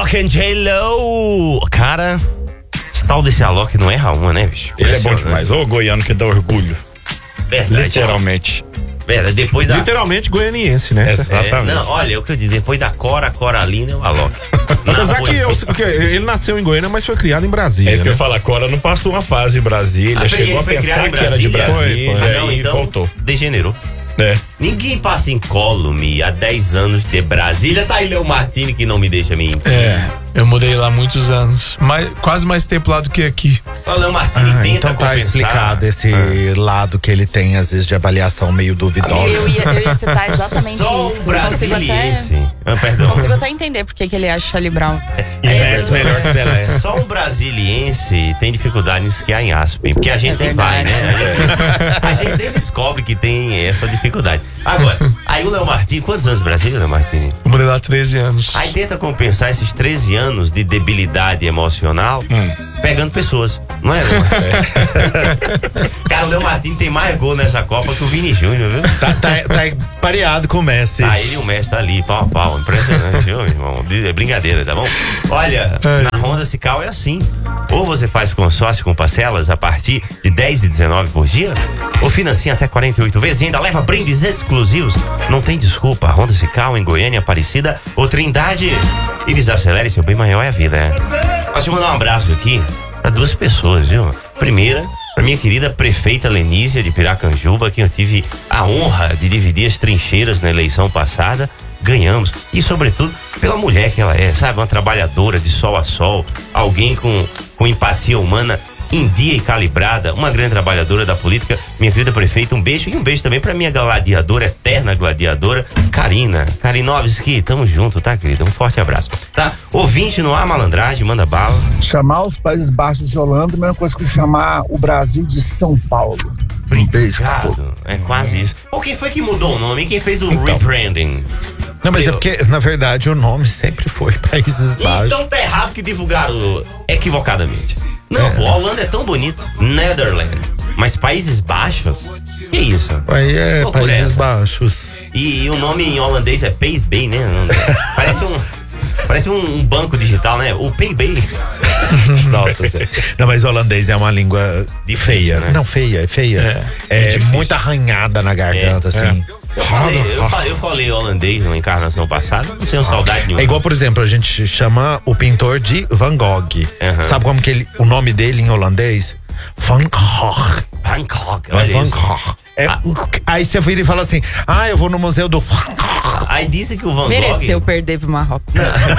Alok and J-Lo. Cara, esse tal desse Alok não erra uma, né, bicho? Ele é bom demais. Ô, goiano que dá orgulho. Verdade. Literalmente. Depois da... Literalmente goianiense, né? Exatamente. Não, olha, é o que eu disse. Depois da Coralina é o Alok. Apesar que ele nasceu em Goiânia, mas foi criado em Brasília. É isso que né? eu falo, a Cora não passou uma fase em Brasília, chegou a pensar que era de Brasília e então voltou. Degenerou. É. Ninguém passa incólume há 10 anos de Brasília. Tá aí Léo Martini que não me deixa me... Eu mudei lá muitos anos. Quase mais tempo lá do que aqui. O Léo Martini tenta então tá compensar. explicado esse lado que ele tem, às vezes, de avaliação meio duvidosa. Eu ia citar exatamente Só isso. um brasiliense. Consigo até entender porque que ele acha Charlie Brown. Investe melhor que Pelé. Só um brasiliense tem dificuldade em esquiar em Aspen. Porque a gente nem vai, verdade. né? A gente nem descobre que tem essa dificuldade. Agora, aí o Léo Martini, quantos anos Brasília, Léo Martini? Eu mudei lá há 13 anos. Aí tenta compensar esses 13 anos de debilidade emocional pegando pessoas, não é? Cara, o Léo Martini tem mais gol nessa Copa que o Vini Júnior, viu? Tá pareado com o Messi. Aí ele e o Messi tá ali, pau a pau. Impressionante, viu, meu irmão? É brincadeira, tá bom? Olha, na Honda Cical é assim. Ou você faz consórcio com parcelas a partir de 10 e 19 por dia, ou financia até 48 vezes e ainda leva brindes exclusivos. Não tem desculpa. Honda Cical em Goiânia, Aparecida ou Trindade. E desacelere, seu bem maior é a vida, né? Deixa eu mandar um abraço aqui para duas pessoas, viu? Primeira, para minha querida prefeita Lenícia de Piracanjuba, que eu tive a honra de dividir as trincheiras na eleição passada. Ganhamos. E, sobretudo, pela mulher que ela é, sabe? Uma trabalhadora de sol a sol, alguém com empatia humana em dia e calibrada, uma grande trabalhadora da política, minha querida prefeita, um beijo e um beijo também pra minha gladiadora, eterna gladiadora, Karina Karinovski, tamo junto, tá, querida? Um forte abraço, tá? Ouvinte no ar, malandragem, manda bala. Chamar os Países Baixos de Holanda é a mesma coisa que chamar o Brasil de São Paulo. Um beijo pra todos. É quase isso. Ou quem foi que mudou o nome? Quem fez o rebranding? Não, mas é porque, na verdade, o nome sempre foi Países Baixos. Então tá errado que divulgaram equivocadamente. Não, pô, a Holanda é tão bonito. Netherlands. Mas Países Baixos? Que isso? Aí é Países Baixos. E o nome em holandês é PayBay, né? Parece um banco digital, né? O PayBay. Nossa senhora. Não, mas o holandês é uma língua feia, né? Não, feia, é feia. É muito arranhada na garganta, assim. Eu falei holandês na encarnação passada, não tenho saudade nenhuma. É igual, por exemplo, a gente chama o pintor de Van Gogh. Sabe como que o nome dele em holandês? Van Gogh. Van Gogh, olha Van isso. Gogh. Aí você vira e fala assim: eu vou no museu do Van Gogh. Aí disse que o Van Gogh Mereceu perder pro Marrocos.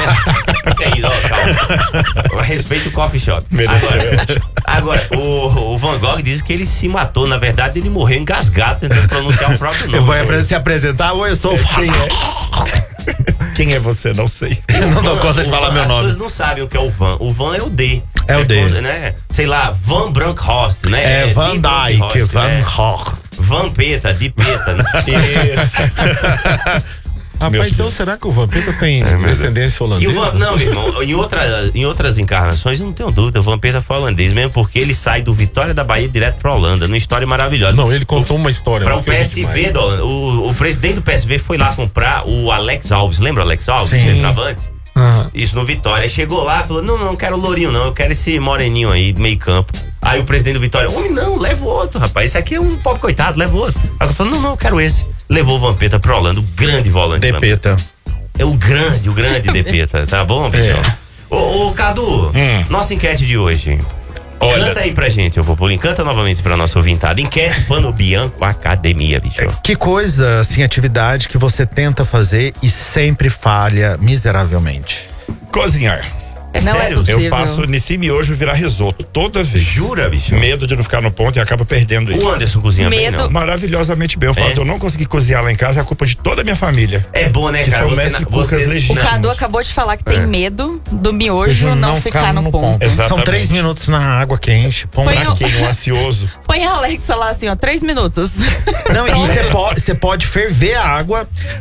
Calma. Respeito o coffee shop. Agora, o Van Gogh disse que ele se matou. Na verdade, ele morreu engasgado tentando pronunciar o próprio nome. Eu vou se apresentar, ou eu sou o Van Gogh. Quem é você? Não sei. Eu não dou conta de falar meu nome. As pessoas não sabem o que é o Van. O Van é o D. É o D. Né? Sei lá, Van Bronckhorst, né? É Van Dyke, Van Gogh. Vampeta, de peta, né? Isso. Rapaz, então será que o Vampeta tem descendência holandesa? Não, meu irmão, em outras encarnações, eu não tenho dúvida, o Vampeta foi holandês, mesmo porque ele sai do Vitória da Bahia direto pra Holanda, numa história maravilhosa. Não, ele contou uma história. Pra o PSV da Holanda. O presidente do PSV foi lá comprar o Alex Alves, lembra o Alex Alves? Sim. Centroavante? Isso no Vitória. Aí chegou lá e falou: não quero o lourinho, não, eu quero esse moreninho aí, meio campo. Aí o presidente do Vitória: homem, não, leva o outro, rapaz, esse aqui é um pobre coitado, leva o outro. Aí eu falei: não, eu quero esse. Levou o Vampeta pra Holanda, o grande volante. Depeta. É o grande Depeta, tá bom, pessoal? Ô, Cadu, nossa enquete de hoje. Olha, canta aí pra gente, ô Populinho, canta novamente pra nossa ouvintada. Enquete Pano Bianco Academia, bicho. Que coisa, assim, atividade que você tenta fazer e sempre falha miseravelmente? cozinhar. É Não sério? é possível. Eu faço nesse miojo virar risoto toda vez. Jura, bicho? Medo de não ficar no ponto e acaba perdendo isso. O Anderson cozinha bem, Medo. não? Maravilhosamente bem. Eu falo que eu não consegui cozinhar lá em casa, é a culpa de toda a minha família. É bom, né, Que cara? são mestre cucas O legítimos. Cadu acabou de falar que tem medo do miojo não ficar no ponto. Exatamente. São 3 minutos na água quente. Põe Pra quem é ansioso. Põe a Alexa lá assim, ó, 3 minutos. Não, e você pode ferver a água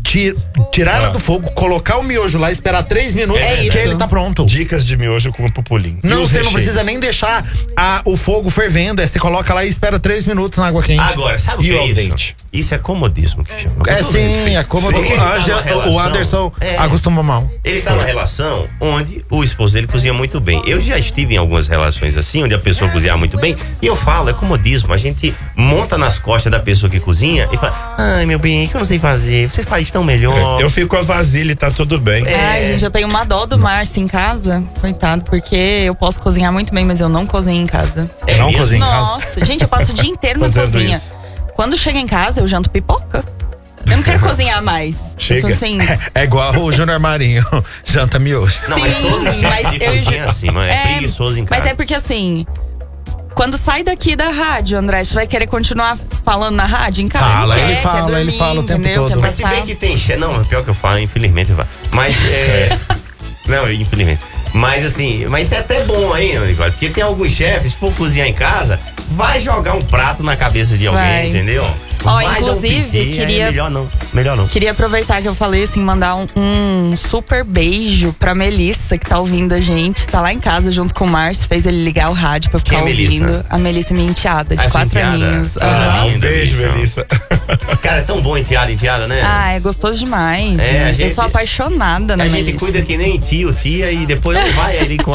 tirar ela do fogo, colocar o miojo lá, esperar 3 minutos, que ele tá pronto. Dicas de miojo com pupulim. Não, você não precisa nem deixar o fogo fervendo, você coloca lá e espera 3 minutos na água quente. Agora, sabe o que é isso? Isso é comodismo que chama. É comodismo. O Anderson acostuma mal. Ele tá numa relação onde o esposo dele cozinha muito bem. Eu já estive em algumas relações assim, onde a pessoa cozinha muito bem, e eu falo, é comodismo. A gente monta nas costas da pessoa que cozinha e fala, ai meu bem, que eu não sei fazer, vocês fazem tão melhor. Eu fico com a vasilha e tá tudo bem. Ai, gente, eu tenho uma dó do Márcio em casa, coitado, porque eu posso cozinhar muito bem, mas eu não cozinho em casa. Não cozinha em casa? Nossa, gente, eu passo o dia inteiro na cozinha. Isso. Quando chega em casa, eu janto pipoca. Eu não quero cozinhar mais. Chega. Eu tô assim... É igual o Júnior Marinho, janta miojo. Não, mas todo chefe de cozinha é assim, mano. É preguiçoso em casa. Mas é porque assim... Quando sai daqui da rádio, André, você vai querer continuar falando na rádio em casa? Fala, quer, ele fala o tempo todo. Mas se bem que tem chefe... Não, é pior que eu falo, infelizmente. Mas não, infelizmente. Mas assim, mas é até bom aí, Nicole, porque tem alguns chefes, se for cozinhar em casa, vai jogar um prato na cabeça de alguém, entendeu? Inclusive, queria... Melhor não. Queria aproveitar que eu falei assim, mandar um super beijo pra Melissa, que tá ouvindo a gente. Tá lá em casa junto com o Márcio, fez ele ligar o rádio pra ficar ouvindo. Melissa? A Melissa, minha enteada, de 4 aninhos. Linda, beijo, Melissa. Cara, é tão bom enteada, né? Ah, é gostoso demais. Eu sou apaixonada na Melissa. A gente cuida que nem tio, tia, e depois vai ali com